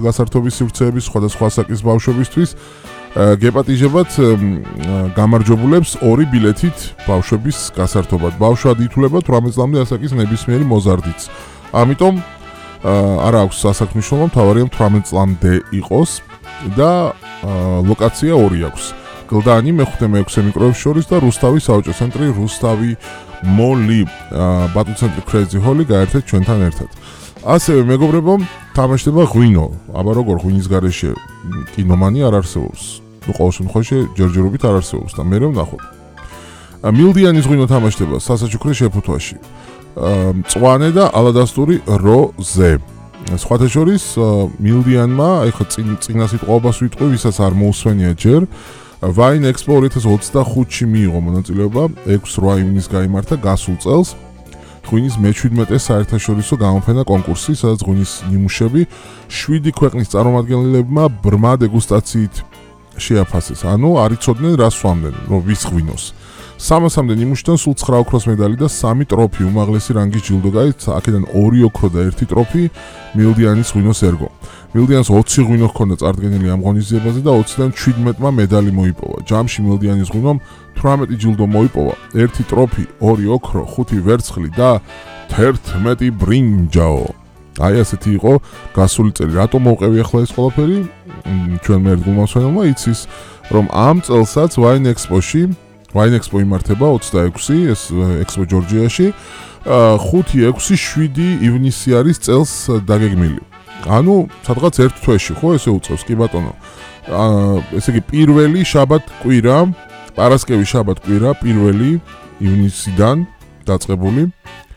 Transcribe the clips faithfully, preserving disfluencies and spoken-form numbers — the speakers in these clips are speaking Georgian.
გასართობის სივრცეების სხვადასხვა ასაკის ბავშვებისთვის გეპატიჟებათ გამარჯვებულებს ორი ბილეთით ბავშვების გასართობად. ბავშვად ითვლება თვრამეტ წლამდე ასაკის ნებისმიერი მოზარდიც. ამიტომ არა აქვს სასაქმნიშნულო, მთავარია თვრამეტ წლამდე იყოს და ლოკაცია ორი აქვს. გლდანი მეხუთე მეექვსე მიკროებს შორის და რუსთავი საოჯო ცენტრი რუსთავი მოლი ბატონცენტრი Crazy Hall-ი გაერთეთ ჩვენთან ერთად. ასევე მეგობრებო, თამაშდება ღვინო. აბა როგორ ღვინის გარეშე კინომანი არ არსებობს. ნუ ყოველ შემთხვევაში ჯერჯერობით არ არსებობს და მე ვნახოთ. მილდიანის ღვინო თამაშდება სასაჩუქრე შეფუთვაში. მწვანე და ალადასტური როზე. სხვათა შორის მილდიანმა, ეხლა წინა სიტყვაობას ვიტყვი, ვისაც არ მოусვენია ჯერ, Wine Expo ორი ათას ოცდახუთში მიიღო მონაწილეობა, ექვსი რვა ივნის გაიმართა გასულ წელს. ღვინის მეჩვიდმეტე საერთაშორისო გამოფენა კონკურსი, სადაც ღვინის ნიმუშები შვიდი ქვეყნის წარმომადგენლებმა ბრმა დეგუსტაციით შეაფასეს. ანუ არ იცოდნენ რას სვამდნენ, რომ ვის ღვინოს. სამასამდე ნიმუშიდან სულ ცხრა ოქროს медаლი და სამი ტროფი უმაღლესი რანგის ჯილდო გაიცა, აქედან ორი ოქრო და ერთი ტროფი მილდიანის ღვინოს ერგო. მილდიანს ოცი ღვინო ჰქონდა წარდგენილი ამ ღონისძიებაზე და ოციდან შვიდმეტმა медаლი მოიპოვა. ჯამში მილდიანის ღვინომ თვრამეტი ჯილდო მოიპოვა, ერთი ტროფი, ორი ოქრო, ხუთი ვერცხლი და თერთმეტი ბრინჯაო. აი ასეთი იყო გასული წელი. რატომ მოვყევი ახლა ეს ყველაფერი? ჩვენ მე ერთგულმა მსმენელმა იცის, რომ ამ წელსაც Wine Expo-ში Wine Expo იმართება ოცდაექვსი, ეს Expo ჯორჯიაში, ხუთი, ექვსი, შვიდი ივნისი არის წელს დაგეგმილი. ანუ სადღაც ერთ თვეში, ხო, ესე უწევს, კი ბატონო. ესე იგი პირველი შაბათ კვირა, პარასკევი შაბათ კვირა, პირველი ივნისიდან დაწყებული.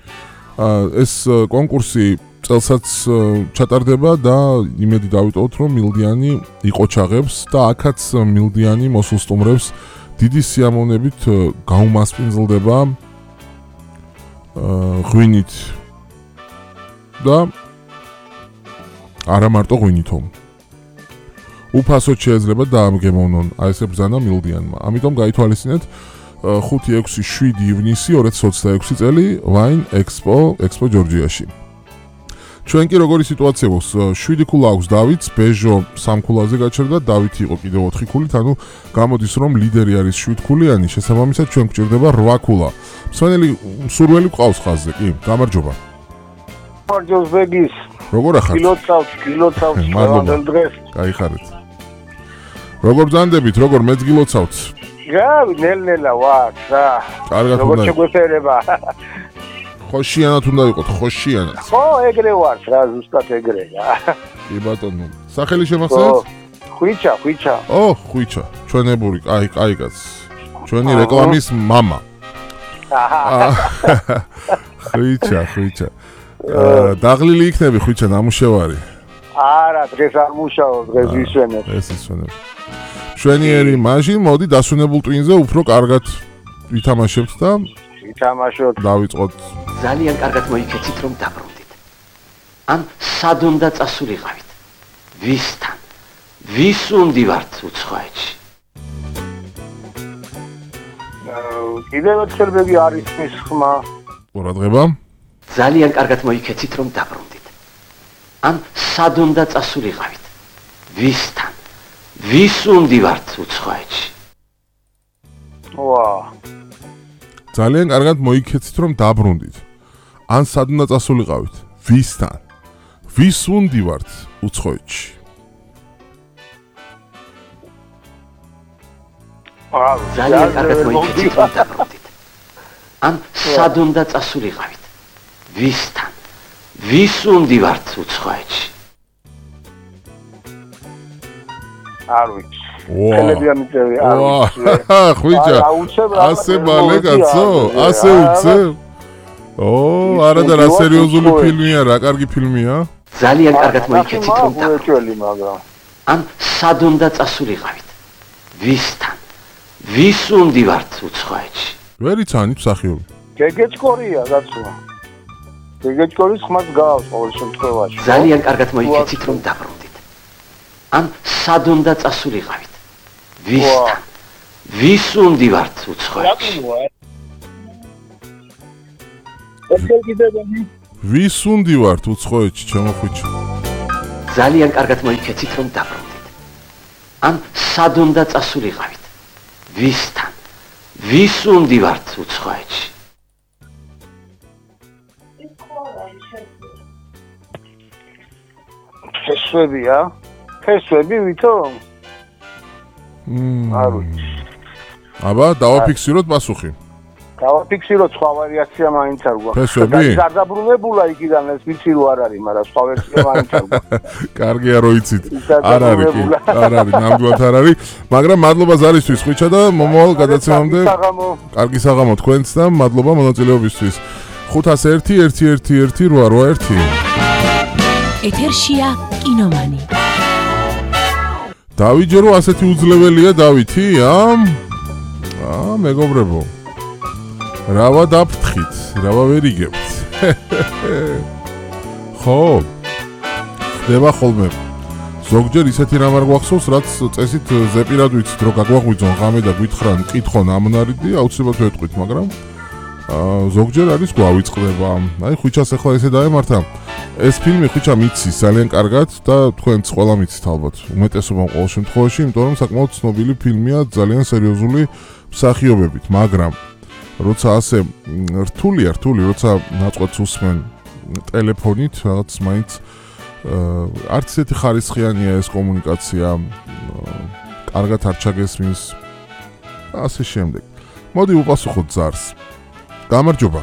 ეს კონკურსი წელსაც ჩატარდება და იმედი დავიტოვოთ, რომ მილდიანი იყოჩაღებს და აქაც მილდიანი მოსულ სტუმრებს დიდი სიამოვნებით გაუმასპინძლდება ღვინით და არა მარტო ღვინითო. უფასოდ შეიძლება დაამგემოვნონ აი ესე ბრძანა მილდიანმა. ამიტომ გაითვალისწინეთ ხუთი, ექვსი, შვიდი ივნისი ორი ათას ოცდაექვსი წელი Wine Expo Expo ჯორჯიაში. ჩვენ კი როგორი სიტუაცია გვაქვს? შვიდი ქულა აქვს დავითს, ბეჟო სამ ქულაზე გაჩერდა, დავითი იყო კიდევ ოთხი ქულით, ანუ გამოდის რომ ლიდერი არის შვიდქულიანი, შესაბამისად ჩვენ გვჭირდება რვა ქულა. მსმენელი სურველი გვყავს ხაზზე, კი, გამარჯობა. გამარჯობს ბეგის. როგორ ახართ? კილოცავთ, კილოცავთ ყველანაირ დღეს. გაიხარეთ. როგორ ბრძანდებით, როგორ მეც გილოცავთ? რავი, ნელ-ნელა ვარ, რა. კარგად როგორ შეგვეფერება? ხოშიანად უნდა იყოთ, ხოშიანად. ხო, ეგრე ვარ, რა, ზუსტად ეგრე რა. კი ბატონო. სახელი შემახსენეთ? ხვიჩა, ხვიჩა. ო, ხვიჩა. ჩვენებური, აი, აი კაც. ჩვენი რეკლამის мама. ხვიჩა, ხვიჩა. დაღლილი იქნები ხვიჩა, ნამუშევარი. არა, დღეს არ მუშაობ, დღეს ვისვენებ. ეს ისვენებ. ჩვენიერი მაშინ მოდი დასვენებულ ტვინზე უფრო კარგად ვითამაშებთ და ვითამაშოთ. დავიწყოთ. ძალიან კარგად მოიქეცით რომ დაბრუნდით. ან სად უნდა წასულიყავით? ვისთან? ვის უნდივართ უცხოეთში? კიდევ ერთხელ ბეგი არის მის ხმა. ყურადღება. ძალიან კარგად მოიქეცით რომ დაბრუნდით. ან სად უნდა წასულიყავით? ვისთან? ვის უნდივართ უცხოეთში? ვა. ძალიან კარგად მოიქეცით რომ დაბრუნდით. ან სად უნდა წასულიყავით? ვისთან? ვის უნდივართ უცხოეთში? ძალიან კარგად მოიქეცით რომ დაბრუნდით. ან სად უნდა წასულიყავით? ვისთან? ვის უნდივართ უცხოეთში? არ ვიცი. ხელებიანი წევი არ ვიცი. ხვიჩა, ასე მალე კაცო, ასე უცებ? ო, არა და რა სერიოზული ფილმია, რა კარგი ფილმია. ძალიან კარგად მოიქეცით რომ დაბრუნდით, მაგრამ ან სად უნდა წასულიყავით? ვისთან? ვის უნდივართ უცხოეთში? ვერ იცანი მსახიობი. გეგეჭკორია, გაცო. გეგეჭკორის ხმას გავს ყოველ შემთხვევაში. ძალიან კარგად მოიქეცით რომ დაბრუნდით. ან სად უნდა წასულიყავით? ვისთან? ვის უნდივართ უცხოეთში? ვის უნდივართ უცხოეთში, ჩემო ხვიჩო? ძალიან კარგად მოიქეცით რომ დაბრუნდით. ან სად უნდა წასულიყავით? ვისთან? ვის უნდივართ უცხოეთში? ფესვებია? ფესვები ვითომ? მმ. არ ვიცი. აბა, დავაფიქსიროთ პასუხი. დავაფიქსიროთ, სხვა ვარიაცია მაინც არ გვაქვს. ფესვები? გარდაბრუნებულა იქიდან ეს ვიცი რო არ არის, მაგრამ სხვა ვერსია მაინც არ გვაქვს. კარგია რო იცით. არ არის კი. არ არის, ნამდვილად არ არის. მაგრამ მადლობა ზარისთვის ხვიჩა და მომავალ გადაცემამდე კარგი საღამო თქვენც და მადლობა მონაწილეობისთვის. ხუთას ერთი ერთი ერთი ერთი რვა რვა ერთი. ეთერშია კინომანი. დავიჯერო ასეთი უძლებელია დავითი, აა? აა, მეგობრებო. რავა დაფრთხით, რავა ვერ იგებთ. ხო. ხდება ხოლმე. ზოგჯერ ისეთი რამ არ გვახსოვს, რაც წესით ზეპირად ვიცით, რომ გაგვაღვიძონ ღამე და გვითხრან, მკითხონ ამონარიდი, აუცილებლად ვეტყვით, მაგრამ აა ზოგჯერ არის გვავიწყდება. აი ხვიჩას ახლა ესე დაემართა. ეს ფილმი ხვიჩა მიცის ძალიან კარგად და თქვენც ყველა მიცით ალბათ. უმეტესობამ ყოველ შემთხვევაში, იმიტომ რომ საკმაოდ ცნობილი ფილმია ძალიან სერიოზული მსახიობებით, მაგრამ როცა ასე რთულია, რთული, როცა ნაწყვეტს უსმენ ტელეფონით, რაღაც მაინც არც ისეთი ხარისხიანია ეს კომუნიკაცია, კარგად არ ჩაგესმის და ასე შემდეგ. მოდი უპასუხოთ ზარს. გამარჯობა.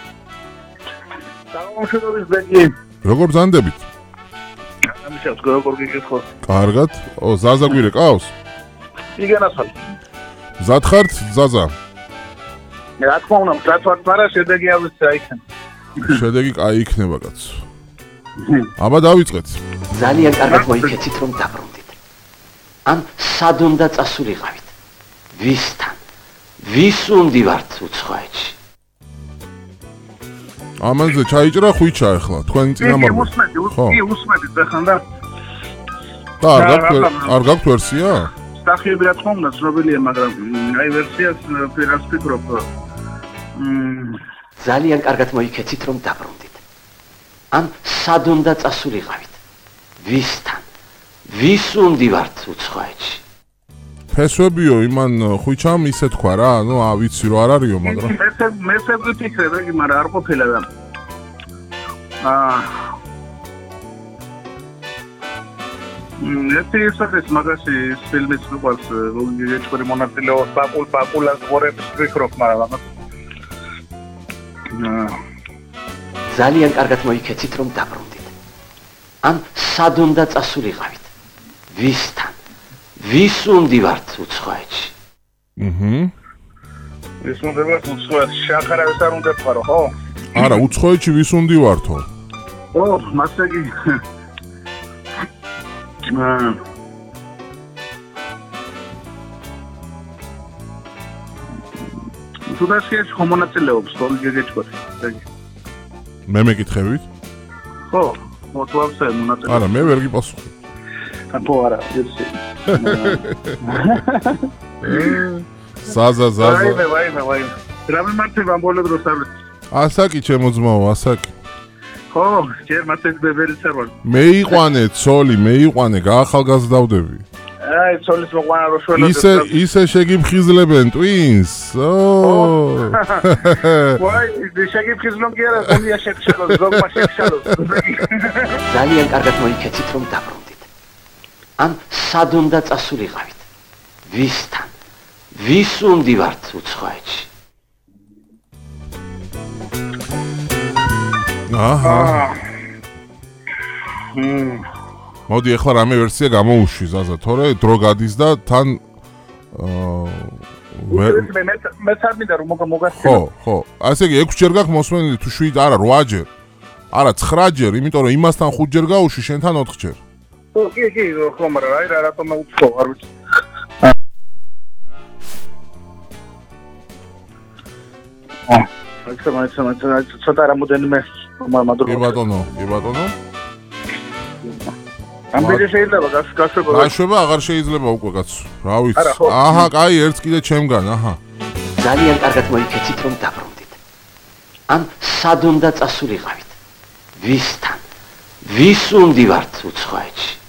გამარჯობა ბეგი. როგორ ბრძანდებით? ამიშავს როგორ გიგიხო? კარგად. ო, ზაზა გვირეკავს? იგენასალ. მზად ხართ, ზაზა? რა თქმა უნდა, მზად ვარ, მაგრამ შედეგი არ ვიცი რა იქნება. შედეგი კაი იქნება, კაცო. აბა დავიწყეთ. ძალიან კარგად მოიქეცით რომ დაბრუნდით. ან სად უნდა წასულიყავით? ვისთან? ვის უნდივართ უცხოეთში? ამაზე ჩაიჭრა ხვიჩა ახლა, თქვენი წინამორბედი. უსმედი, კი უსმედი ეხლა და და არ გაქვთ არ გაქვთ ვერსია? სტახიები რა თქმა უნდა ცნობილია, მაგრამ აი ვერსიას ფერას ფიქრობ. ძალიან კარგად მოიქეცით რომ დაბრუნდით. ან სად უნდა წასულიყავით? ვისთან? ვის უნდივართ უცხოეთში? ფესვებიო, იმან ხვიჩამ ისე თქვა რა, ну, ა ვიცი რომ არ არისო, მაგრამ მე მე მე ვიფიქრე, ბეგი, მაგრამ არ ყოფილა და აა ერთი ისეთ მაგაში ფილმის უყურს, როგორი მონაწილეობს ბაკულ ბაკულას ღორებს ვიფიქრობ, მაგრამ ამას ძალიან კარგად მოიქეცით რომ დაბრუნდით. ან სად უნდა წასულიყავით? ვისთან? ვის უნდივართ უცხოეთში? აჰა. ვის უნდივართ უცხოეთში? შახარავის არ უნდა თქვარო, ხო? არა, უცხოეთში ვის უნდივართო? ო, მასეგი. აა თუ დასკეს ხომონაწილეობს, ხო, გეგეჭკოთ. მე მეკითხებით? ხო, მოთვალსე მონაწილეობს. არა, მე ვერ გიპასუხებ. აბა არა, ვიცი. ზაზა, ზაზა. ვაიმე, ვაიმე, ვაიმე. რა მიმართება ამბოლო დროს არ ვიცი. ასაკი ჩემო ძმაო, ასაკი. ხო, ჯერ მათეს ბებერიც არ ვარ. მეიყვანე, ცოლი, მეიყვანე, გაახალგაზრდავდები. აი, ცოლის მოყვანა რო შველოდებ. ისე ისე შეგიფხიზლებენ ტვინს. ო. ვაი, შეგიფხიზლონ კი არა, ზოგია შეგშალოს, ზოგმა შეგშალოს. ძალიან კარგად მოიქეცით რომ დაბრუნდით. ან სად უნდა წასულიყავით? ვისთან? ვის უნდივართ უცხოეთში? აჰა. მოდი ახლა რამე ვერსია გამოუშვი ზაზა, თორე დრო გადის და თან აა მე მე თარმინდა რომ მოგასწრო. ხო, ხო. ასე იგი ექვსი ჯერ გაქვს მოსმენილი თუ შვიდ, არა, რვა ჯერ. არა, ცხრა ჯერ, იმიტომ რომ იმასთან ხუთ ჯერ გაუშვი, შენთან ოთხ ჯერ. ო, კი, კი, ხო, მაგრამ აი რა რატომ უცხო, არ ვიცი. აა, აი, მაინც, მაინც, მაინც, ცოტა რამოდენიმე მადლობა. კი ბატონო, კი ბატონო. ამბეჭე შეიძლება გაშვება. გაშვება აღარ შეიძლება უკვე კაცო. რა ვიცი. აჰა, კაი, ერთს კიდე ჩემგან, აჰა. ძალიან კარგად მოიქეცით რომ დაბრუნდით. ან სად უნდა წასულიყავით? ვისთან? ვის უნდივართ უცხოეთში?